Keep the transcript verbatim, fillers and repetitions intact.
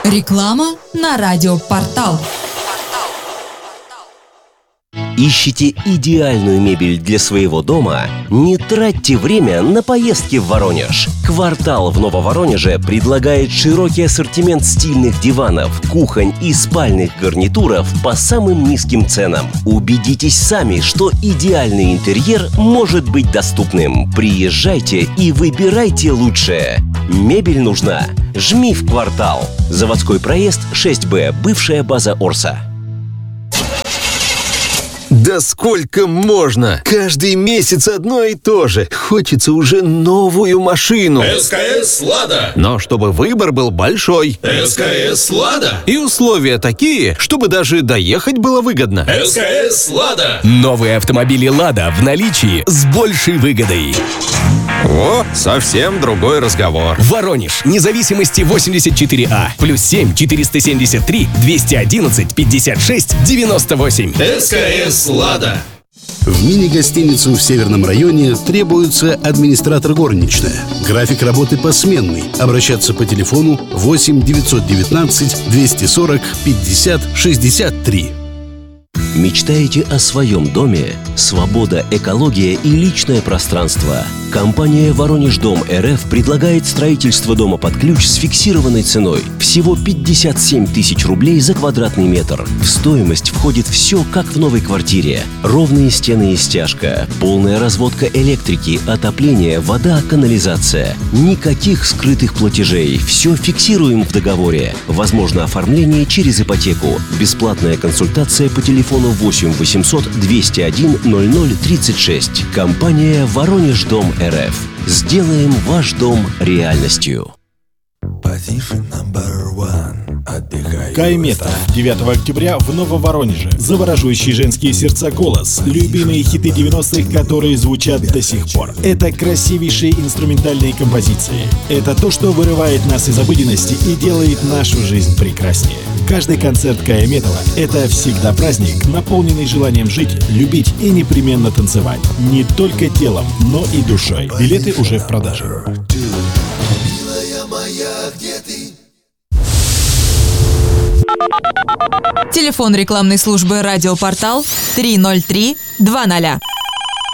Реклама на радиопортал. Ищете идеальную мебель для своего дома? Не тратьте время на поездки в Воронеж. Квартал в Нововоронеже предлагает широкий ассортимент стильных диванов, кухонь и спальных гарнитуров по самым низким ценам. Убедитесь сами, что идеальный интерьер может быть доступным. Приезжайте и выбирайте лучшее. Мебель нужна? Жми в Квартал. Заводской проезд шесть Б, бывшая база Орса. Да сколько можно? Каждый месяц одно и то же. Хочется уже новую машину. СКС «Лада». Но чтобы выбор был большой. СКС «Лада». И условия такие, чтобы даже доехать было выгодно. СКС «Лада». Новые автомобили «Лада» в наличии с большей выгодой. О, совсем другой разговор. Воронеж, независимости восемьдесят четыре А, плюс семь четыреста семьдесят три двести одиннадцать пятьдесят шесть девяносто восемь. СКС «Лада». В мини-гостиницу в Северном районе требуется администратор горничная. График работы посменный. Обращаться по телефону восемь девятьсот девятнадцать двести сорок пятьдесят шестьдесят три. Мечтаете о своем доме? Свобода, экология и личное пространство. Компания «Воронеждом РФ» предлагает строительство дома под ключ с фиксированной ценой. Всего пятьдесят семь тысяч рублей за квадратный метр. В стоимость входит все, как в новой квартире. Ровные стены и стяжка, полная разводка электрики, отопление, вода, канализация. Никаких скрытых платежей. Все фиксируем в договоре. Возможно оформление через ипотеку. Бесплатная консультация по телефону восемь восемьсот двести один ноль ноль тридцать шесть. Компания «Воронеждом РФ». Сделаем ваш дом реальностью. Кай-Метов. девятого октября в Нововоронеже. Завораживающие женские сердца голос. Любимые хиты девяностых, которые звучат до сих пор. Это красивейшие инструментальные композиции. Это то, что вырывает нас из обыденности и делает нашу жизнь прекраснее. Каждый концерт Кая-Метова — это всегда праздник, наполненный желанием жить, любить и непременно танцевать. Не только телом, но и душой. Билеты уже в продаже. Телефон рекламной службы «Радиопортал» три ноль три два ноль.